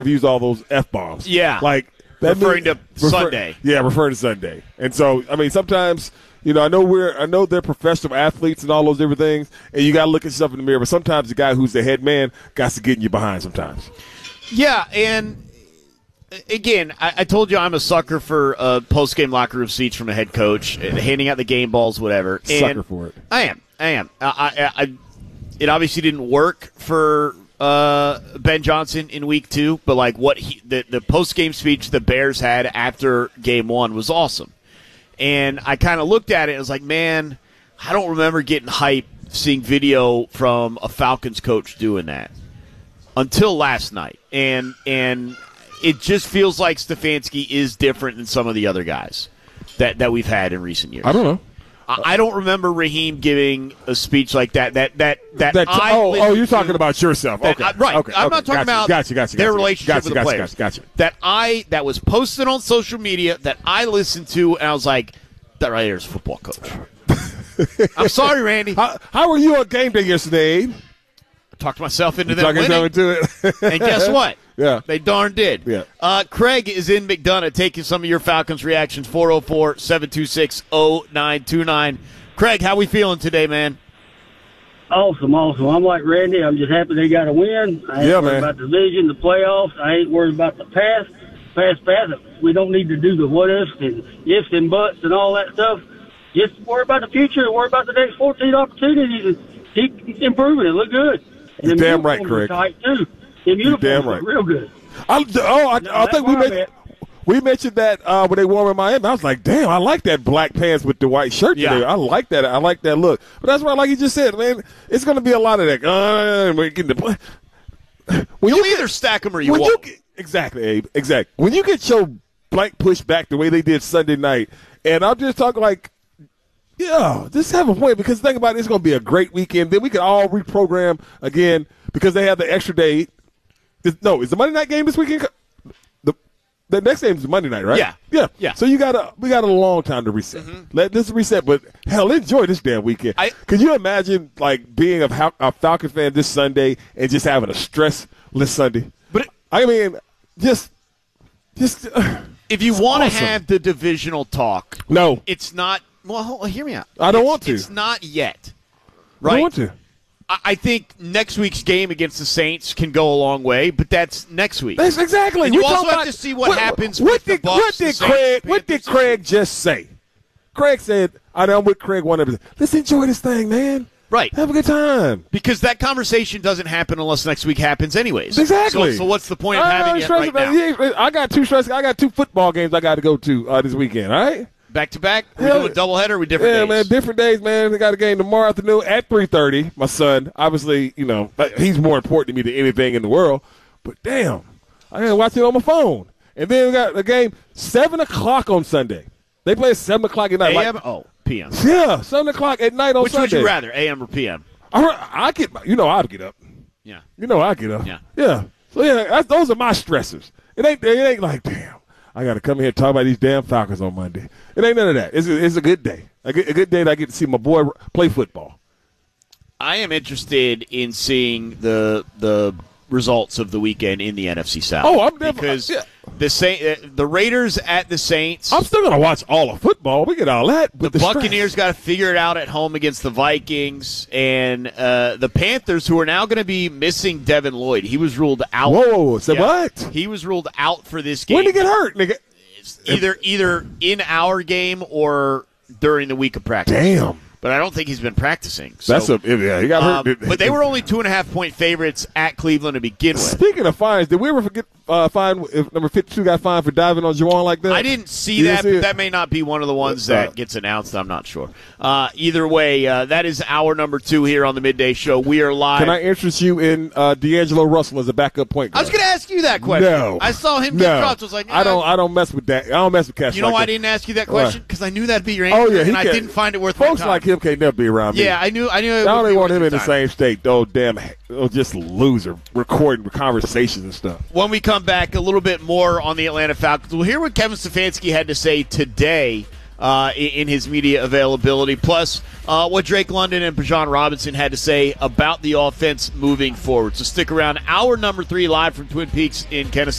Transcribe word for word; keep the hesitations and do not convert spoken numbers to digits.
use all those F-bombs. Yeah. Like that referring means, to refer, Sunday. Yeah, referring to Sunday. And so, I mean, sometimes, you know, I know we're I know they're professional athletes and all those different things, and you got to look at yourself in the mirror, but sometimes the guy who's the head man got to get in you behind sometimes. Yeah, and again, I, I told you I'm a sucker for uh, post-game locker room seats from a head coach, uh, handing out the game balls, whatever. And sucker for it. I am. I am. I, I, I, it obviously didn't work for uh, Ben Johnson in week two, but like what he, the, the post-game speech the Bears had after game one was awesome. And I kind of looked at it and was like, man, I don't remember getting hype seeing video from a Falcons coach doing that until last night. And and it just feels like Stefanski is different than some of the other guys that, that we've had in recent years. I don't know. I, I don't remember Raheem giving a speech like that. That that that, that I oh, oh, you're to, talking about yourself. Okay. I, right. Okay. I'm okay. not talking gotcha. about gotcha, gotcha, their gotcha. relationship gotcha, with gotcha, the players. Gotcha, gotcha. That I that was posted on social media that I listened to, and I was like, that right there is a football coach. I'm sorry, Randy. How, how were you on game day yesterday, Abe? Talked myself into them Talking winning. into it. And guess what? Yeah. They darn did. Yeah. Uh, Craig is in McDonough taking some of your Falcons reactions, four oh four, seven two six, oh nine two nine. Craig, how we feeling today, man? Awesome, awesome. I'm like Randy. I'm just happy they got a win. I ain't Yeah, worried man. about the division, the playoffs. I ain't worried about the past. Past, past. We don't need to do the what ifs and ifs and buts and all that stuff. Just worry about the future and worry about the next fourteen opportunities and keep improving it. Look good. And You're the damn right, uniforms are Craig. tight, too. The uniforms damn are right. real good. I, oh, I, No, I that's think we where I'm mentioned, at. we mentioned that uh, when they wore them in Miami. I was like, damn, I like that black pants with the white shirt Yeah. today. I like that. I like that look. But that's why, like you just said, man, it's going to be a lot of that. Uh, we're getting the, when You'll you either get, stack them or you when won't. you get, exactly, Abe. Exactly. When you get your blank push back the way they did Sunday night, and I'm just talking like, yeah, just have a point because think about it, it's going to be a great weekend. Then we can all reprogram again because they have the extra day. Is- No, is the Monday night game this weekend? The the next game is Monday night, right? Yeah. yeah, Yeah. So you got a we got a long time to reset. Let this reset, but hell, enjoy this damn weekend. I- Can you imagine like being a, Fal- a Falcon fan this Sunday and just having a stressless Sunday? But it- I mean, just just uh, if you want to awesome. have the divisional talk, no, it's not. Well, hold, hear me out. I don't It's- want to. It's not yet. I Right. don't want to. I I think next week's game against the Saints can go a long way, but that's next week. That's exactly. And you We're also talking have about- to see what happens What with the did, Bucs, what the did Saints, Craig? What did Panthers. Craig just say? Craig said, "I know I'm with Craig one episode. Let's enjoy this thing, man. Right. Have a good time." Because that conversation doesn't happen unless next week happens anyways. Exactly. So, so what's the point of I having ain't it stressing right about- now? yeah, I got two stress. I got two football games I got to go to uh, this weekend. All right. Back to back? We Hell, doing a doubleheader with different Yeah, days? man, different days, man. We got a game tomorrow afternoon at three thirty. My son, obviously, you know, he's more important to me than anything in the world. But damn, I gotta watch it on my phone. And then we got a game seven o'clock on Sunday. They play at seven o'clock at night. A M? Like, Oh, P M. yeah, seven o'clock at night on Which Sunday. would you rather, A M or P M? I, I get, you know, I'd get up. Yeah. You know, I get up. Yeah. Yeah. So yeah, that's, those are my stressors. It ain't, it ain't like damn. I got to come here and talk about these damn Falcons on Monday. It ain't none of that. It's a, it's a good day. A good, a good day that I get to see my boy play football. I am interested in seeing the the results of the weekend in the N F C South. Oh, I'm definitely- because yeah. the Saint, uh, the Raiders at the Saints. I'm still gonna watch all of football. We get all that. the But the, Buccaneers got to figure it out at home against the Vikings, and uh, the Panthers, who are now going to be missing Devin Lloyd. He was ruled out. Whoa, whoa, whoa. Say Yeah. what? He was ruled out for this game. When did he get hurt, nigga? Either either in our game or during the week of practice. Damn. But I don't think he's been practicing. So, That's a yeah. He got um, hurt. but they were only two and a half point favorites at Cleveland to begin with. Speaking of fines, did we ever forget uh, fine if number fifty-two got fined for diving on Juwan like that? I didn't see You didn't that, see but it? that may not be one of the ones Uh, that gets announced. I'm not sure. Uh, either way, uh, that is our number two here on the Midday Show. We are live. Can I interest you in uh, D'Angelo Russell as a backup point I guard? was going to ask you that question. No, I saw him no. get dropped. I was like, I don't. eh. I don't mess with that. I don't mess with cats. You know like why I that. didn't ask you that Why? question? Because I knew that'd be your answer, Oh yeah, he and I can't- didn't find it worth my Folks time. like him can't never be around me. Yeah, I knew. I knew. It I would don't be even want worth him your in the time. same state. Oh damn, oh, just loser recording conversations and stuff. When we come back, a little bit more on the Atlanta Falcons. We'll hear what Kevin Stefanski had to say today uh, in, in his media availability. Plus, uh, what Drake London and Bijan Robinson had to say about the offense moving forward. So stick around. Hour number three live from Twin Peaks in Kennesaw.